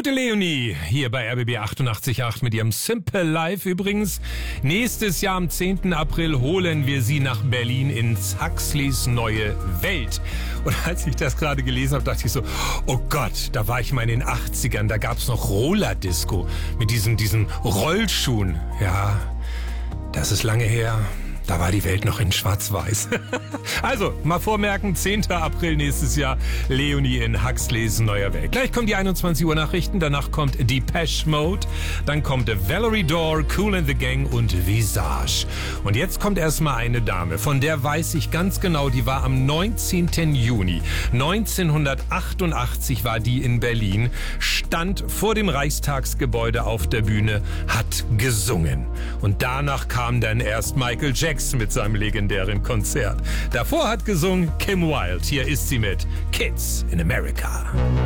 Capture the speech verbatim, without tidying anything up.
Gute Leonie, hier bei R B B achtundachtzig Komma acht mit ihrem Simple Life. Übrigens, nächstes Jahr am zehnten April holen wir sie nach Berlin ins Huxleys neue Welt. Und als ich das gerade gelesen habe, dachte ich so, oh Gott, da war ich mal in den achtzigern, da gab's noch Roller-Disco mit diesen, diesen Rollschuhen. Ja, das ist lange her. Da war die Welt noch in Schwarz-Weiß. Also, mal vormerken, zehnten April nächstes Jahr, Leonie in Huxleys neuer Welt. Gleich kommen die einundzwanzig Uhr Nachrichten, danach kommt Depeche Mode, dann kommt Valerie Dorr, Kool and the Gang und Visage. Und jetzt kommt erstmal eine Dame, von der weiß ich ganz genau, die war am neunzehnten Juni neunzehnhundertachtundachtzig war die in Berlin, stand vor dem Reichstagsgebäude auf der Bühne, hat gesungen. Und danach kam dann erst Michael Jackson mit seinem legendären Konzert. Davor hat gesungen Kim Wilde. Hier ist sie mit Kids in America.